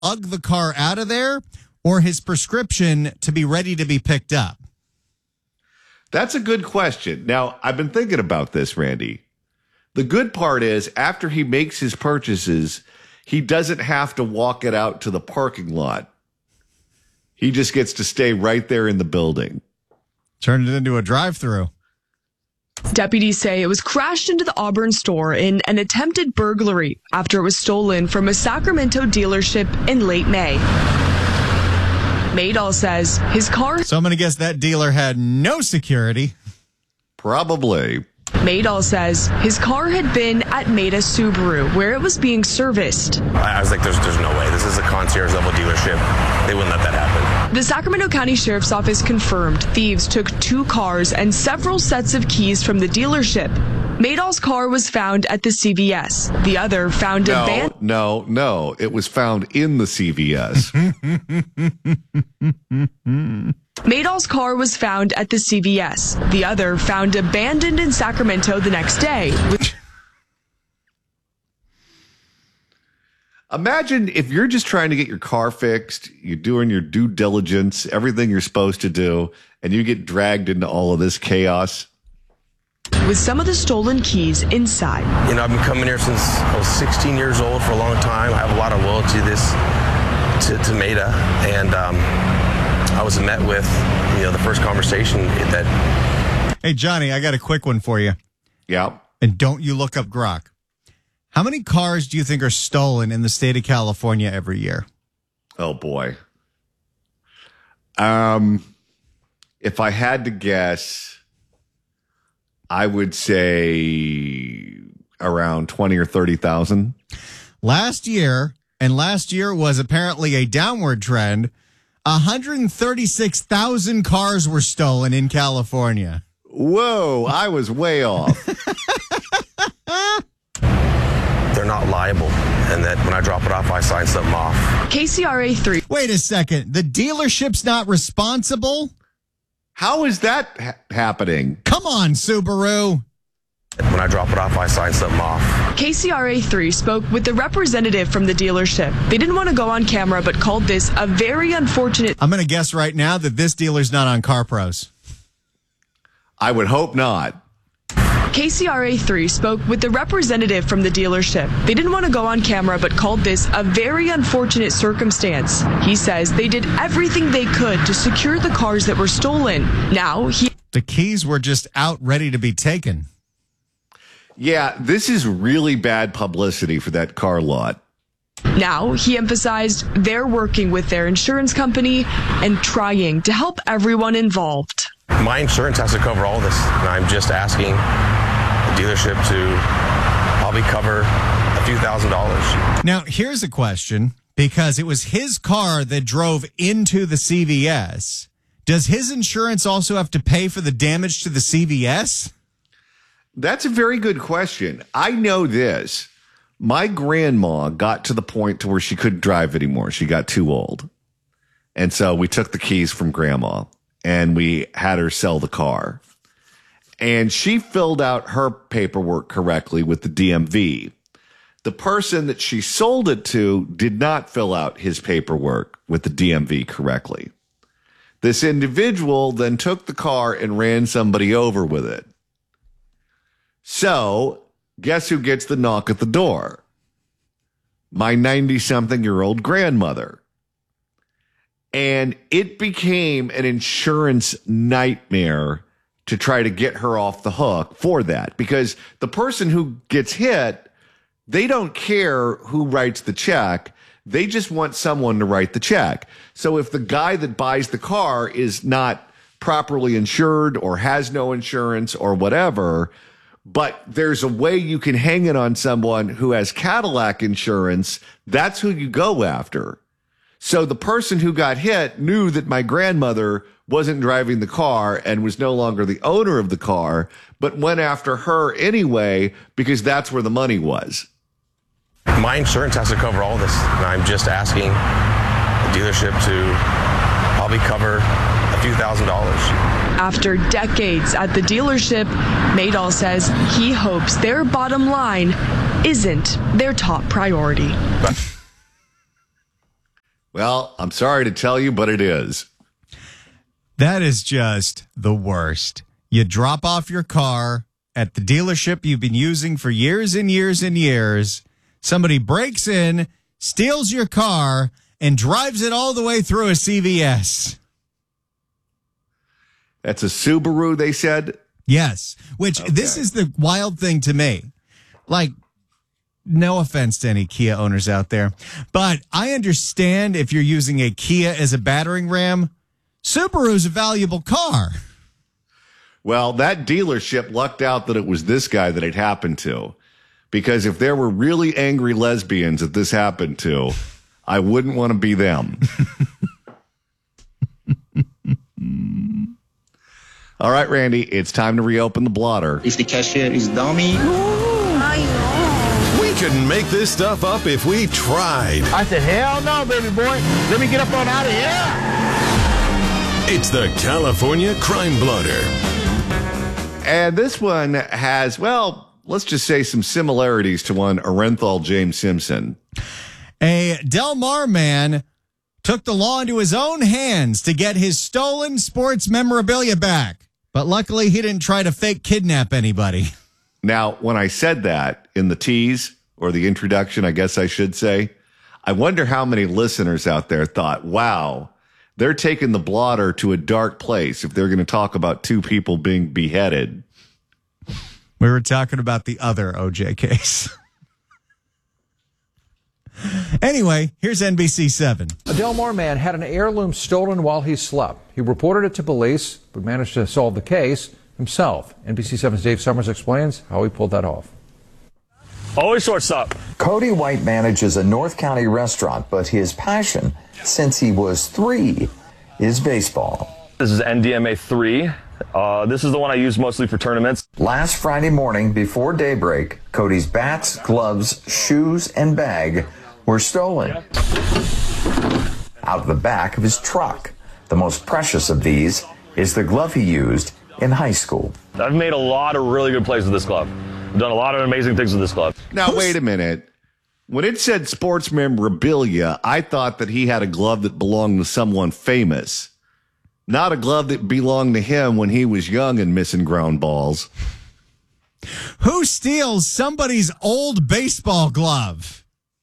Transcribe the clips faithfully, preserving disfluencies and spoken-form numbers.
lug the car out of there or his prescription to be ready to be picked up? That's a good question. Now, I've been thinking about this, Randy. The good part is after he makes his purchases, he doesn't have to walk it out to the parking lot. He just gets to stay right there in the building. Turn it into a drive-through. Deputies say it was crashed into the Auburn store in an attempted burglary after it was stolen from a Sacramento dealership in late May. Maydal says his car... So I'm going to guess that dealer had no security. Probably. Maydal says his car had been at Maida Subaru, where it was being serviced. I was like, there's, there's no way. This is a concierge-level dealership. They wouldn't let that happen. The Sacramento County Sheriff's Office confirmed thieves took two cars and several sets of keys from the dealership. Maydal's car was found at the C V S. The other found no, a van. No, no, it was found in the C V S. Maydal's car was found at the C V S. The other found abandoned in Sacramento the next day. Imagine if you're just trying to get your car fixed, you're doing your due diligence, everything you're supposed to do, and you get dragged into all of this chaos. With some of the stolen keys inside. You know, I've been coming here since I was sixteen years old for a long time. I have a lot of loyalty to this, to, to Maida, and um, I was met with, you know, the first conversation that... Hey, Johnny, I got a quick one for you. Yeah. And don't you look up Grok. How many cars do you think are stolen in the state of California every year? Oh, boy. Um, if I had to guess, I would say around twenty or thirty thousand. Last year, and last year was apparently a downward trend, one hundred thirty-six thousand cars were stolen in California. Whoa, I was way off. They're not liable, and that when I drop it off, I sign something off. K C R A three. Wait a second. The dealership's not responsible? How is that ha- happening? Come on, Subaru. When I drop it off, I sign something off. K C R A three spoke with the representative from the dealership. They didn't want to go on camera, but called this a very unfortunate... I'm going to guess right now that this dealer's not on CarPros. I would hope not. K C R A three spoke with the representative from the dealership. They didn't want to go on camera, but called this a very unfortunate circumstance. He says they did everything they could to secure the cars that were stolen. Now he... The keys were just out ready to be taken. Yeah, this is really bad publicity for that car lot. Now, he emphasized they're working with their insurance company and trying to help everyone involved. My insurance has to cover all this, and I'm just asking the dealership to probably cover a few thousand dollars. Now, here's a question, because it was his car that drove into the C V S. Does his insurance also have to pay for the damage to the C V S? That's a very good question. I know this. My grandma got to the point to where she couldn't drive anymore. She got too old. And so we took the keys from grandma and we had her sell the car. And she filled out her paperwork correctly with the D M V. The person that she sold it to did not fill out his paperwork with the D M V correctly. This individual then took the car and ran somebody over with it. So, guess who gets the knock at the door? My ninety-something-year-old grandmother. And it became an insurance nightmare to try to get her off the hook for that. Because the person who gets hit, they don't care who writes the check. They just want someone to write the check. So if the guy that buys the car is not properly insured or has no insurance or whatever, but there's a way you can hang it on someone who has Cadillac insurance, that's who you go after. So the person who got hit knew that my grandmother wasn't driving the car and was no longer the owner of the car, but went after her anyway because that's where the money was. My insurance has to cover all this, and I'm just asking the dealership to probably cover a few thousand dollars. After decades at the dealership, Maydal says he hopes their bottom line isn't their top priority. Well, I'm sorry to tell you, but it is. That is just the worst. You drop off your car at the dealership you've been using for years and years and years. Somebody breaks in, steals your car, and drives it all the way through a C V S. That's a Subaru, they said? Yes, which Okay. this is the wild thing to me. Like, no offense to any Kia owners out there, but I understand if you're using a Kia as a battering ram. Subaru's a valuable car. Well, that dealership lucked out that it was this guy that it happened to. Because if there were really angry lesbians that this happened to, I wouldn't want to be them. All right, Randy, it's time to reopen the blotter. If the cashier is dummy. We couldn't make this stuff up if we tried. I said, hell no, baby boy. Let me get up on out of here. It's the California Crime Blotter. And this one has, well, let's just say some similarities to one Orenthal James Simpson. A Del Mar man took the law into his own hands to get his stolen sports memorabilia back. But luckily, he didn't try to fake kidnap anybody. Now, when I said that in the tease or the introduction, I guess I should say, I wonder how many listeners out there thought, wow, they're taking the blotter to a dark place if they're going to talk about two people being beheaded. We were talking about the other O J case. Anyway, here's N B C seven. A Del Mar man had an heirloom stolen while he slept. He reported it to police, but managed to solve the case himself. N B C seven's Dave Summers explains how he pulled that off. Always shortstop. Cody White manages a North County restaurant, but his passion since he was three is baseball. This is N D M A three. Uh, this is the one I use mostly for tournaments. Last Friday morning before daybreak, Cody's bats, gloves, shoes, and bag were stolen out of the back of his truck. The most precious of these is the glove he used in high school. I've made a lot of really good plays with this glove. I've done a lot of amazing things with this glove. Now, wait a minute. When it said sports memorabilia, I thought that he had a glove that belonged to someone famous, not a glove that belonged to him when he was young and missing ground balls. Who steals somebody's old baseball glove?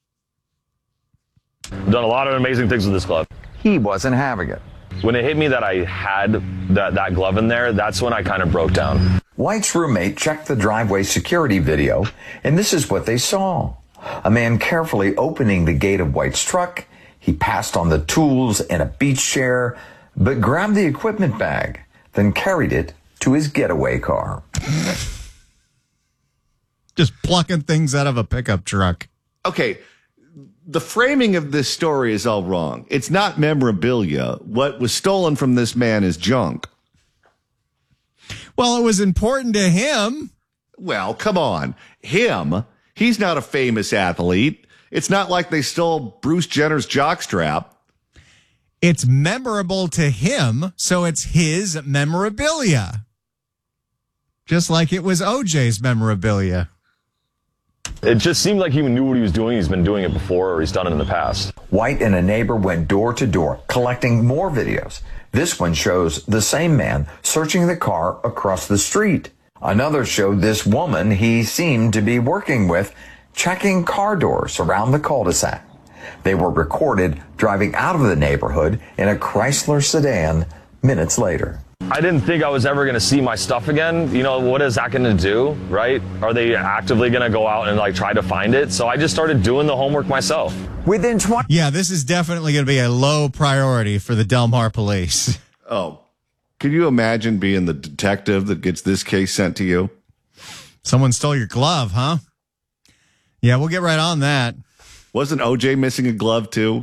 I've done a lot of amazing things with this glove. He wasn't having it. When it hit me that I had that, that glove in there, that's when I kind of broke down. White's roommate checked the driveway security video, and this is what they saw. A man carefully opening the gate of White's truck. He passed on the tools and a beach chair, but grabbed the equipment bag, then carried it to his getaway car. Just plucking things out of a pickup truck. Okay, the framing of this story is all wrong. It's not memorabilia. What was stolen from this man is junk. Well, it was important to him. Well, come on. Him, he's not a famous athlete. It's not like they stole Bruce Jenner's jockstrap. It's memorable to him, so it's his memorabilia. Just like it was O J's memorabilia. It just seemed like he knew what he was doing. He's been doing it before, or he's done it in the past. White and a neighbor went door to door, collecting more videos. This one shows the same man searching the car across the street. Another showed this woman he seemed to be working with, checking car doors around the cul-de-sac. They were recorded driving out of the neighborhood in a Chrysler sedan minutes later. I didn't think I was ever going to see my stuff again. You know, what is that going to do, right? Are they actively going to go out and like try to find it? So I just started doing the homework myself. Within twenty Yeah, this is definitely going to be a low priority for the Del Mar police. Oh, could you imagine being the detective that gets this case sent to you? Someone stole your glove, huh? Yeah, we'll get right on that. Wasn't O J missing a glove too?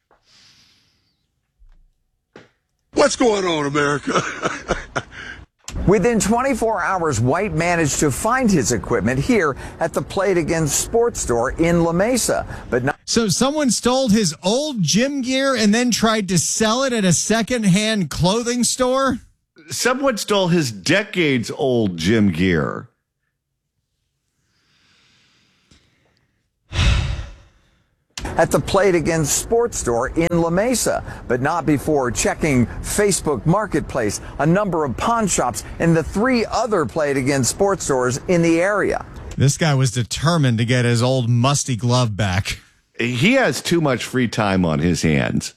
What's going on, America? Within twenty-four hours, White managed to find his equipment here at the Play It Again sports store in La Mesa. But not So someone stole his old gym gear and then tried to sell it at a secondhand clothing store? Someone stole his decades-old gym gear. at the Play It Again sports store in La Mesa, but not before checking Facebook Marketplace, a number of pawn shops, and the three other Play It Again sports stores in the area. This guy was determined to get his old musty glove back. He has too much free time on his hands.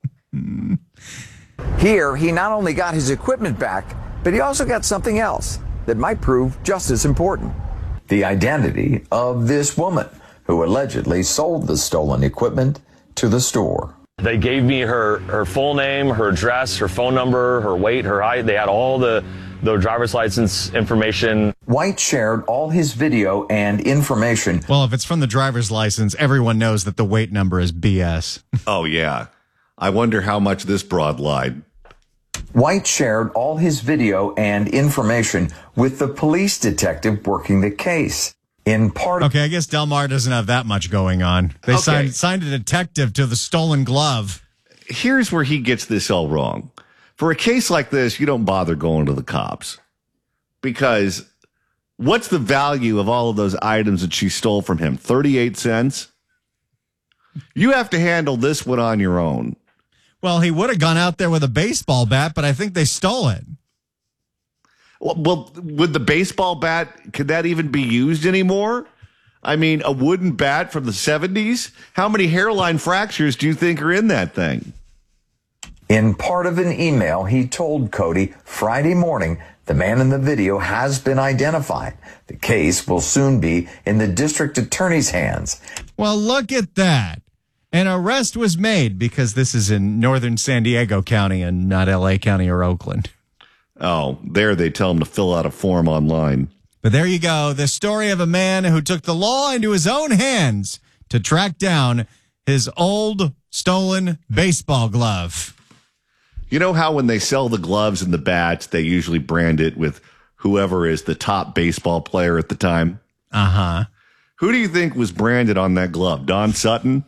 Here, he not only got his equipment back, but he also got something else that might prove just as important. The identity of this woman who allegedly sold the stolen equipment to the store. They gave me her, her full name, her address, her phone number, her weight, her height. They had all the, the driver's license information. White shared all his video and information. Well, if it's from the driver's license, everyone knows that the weight number is B S. Oh, yeah. I wonder how much this broad lied. White shared all his video and information with the police detective working the case. In part, okay, I guess Del Mar doesn't have that much going on. They Okay. signed, signed a detective to the stolen glove. Here's where he gets this all wrong. For a case like this, you don't bother going to the cops. Because what's the value of all of those items that she stole from him? thirty-eight cents? You have to handle this one on your own. Well, he would have gone out there with a baseball bat, but I think they stole it. Well, well, with the baseball bat, could that even be used anymore? I mean, a wooden bat from the seventies? How many hairline fractures do you think are in that thing? in part of an email, he told Cody Friday morning the man in the video has been identified. The case will soon be in the district attorney's hands. Well, look at that. An arrest was made because this is in northern San Diego County and not L A County or Oakland. Oh, there they tell him to fill out a form online. But there you go. The story of a man who took the law into his own hands to track down his old stolen baseball glove. You know how when they sell the gloves and the bats, they usually brand it with whoever is the top baseball player at the time? Uh-huh. Who do you think was branded on that glove? Don Sutton?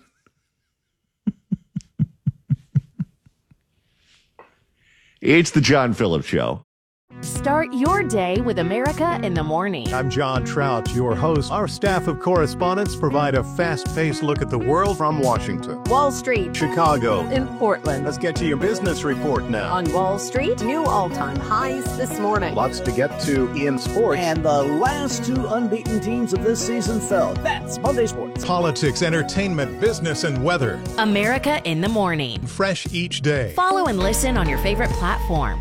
It's the John Phillips Show. Start your day with America in the Morning. I'm John Trout, your host. Our staff of correspondents provide a fast-paced look at the world from Washington, Wall Street, Chicago, in Portland. Let's get to your business report now. On Wall Street, new all-time highs this morning. Lots to get to in sports. And the last two unbeaten teams of this season fell. That's Monday Sports. Politics, entertainment, business, and weather. America in the Morning. Fresh each day. Follow and listen on your favorite platform.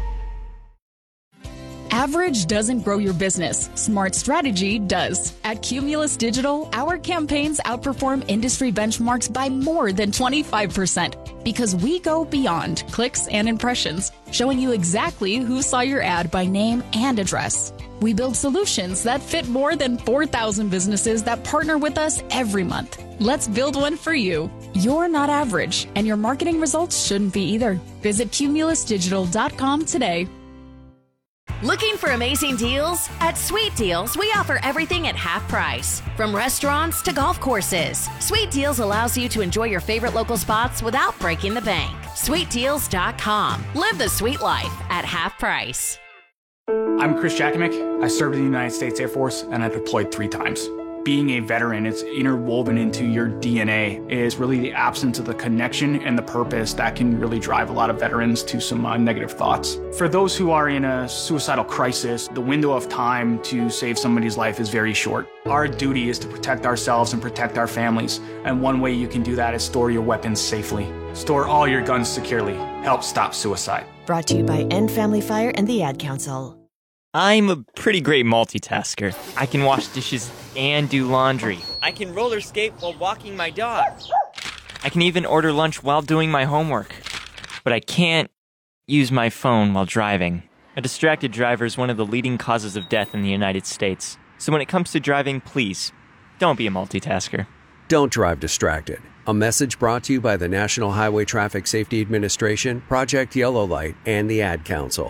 Average doesn't grow your business. Smart strategy does. At Cumulus Digital, our campaigns outperform industry benchmarks by more than twenty-five percent because we go beyond clicks and impressions, showing you exactly who saw your ad by name and address. We build solutions that fit more than four thousand businesses that partner with us every month. Let's build one for you. You're not average, and your marketing results shouldn't be either. Visit cumulus digital dot com today. Looking for amazing deals? At Sweet Deals, we offer everything at half price. From restaurants to golf courses, Sweet Deals allows you to enjoy your favorite local spots without breaking the bank. sweet deals dot com. Live the sweet life at half price. I'm Chris Jakimick. I served in the United States Air Force and I deployed three times. Being a veteran, it's interwoven into your D N A. It is really the absence of the connection and the purpose that can really drive a lot of veterans to some uh, negative thoughts. For those who are in a suicidal crisis, the window of time to save somebody's life is very short. Our duty is to protect ourselves and protect our families. And one way you can do that is store your weapons safely. Store all your guns securely. Help stop suicide. Brought to you by End Family Fire and the Ad Council. I'm a pretty great multitasker. I can wash dishes and do laundry. I can roller skate while walking my dog. I can even order lunch while doing my homework. But I can't use my phone while driving. A distracted driver is one of the leading causes of death in the United States. So when it comes to driving, please, don't be a multitasker. Don't drive distracted. A message brought to you by the National Highway Traffic Safety Administration, Project Yellow Light, and the Ad Council.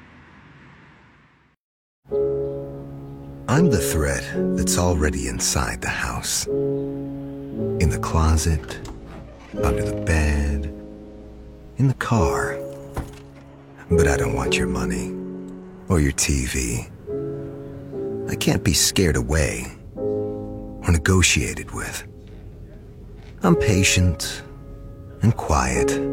I'm the threat that's already inside the house. In the closet, under the bed, in the car. But I don't want your money or your T V. I can't be scared away or negotiated with. I'm patient and quiet.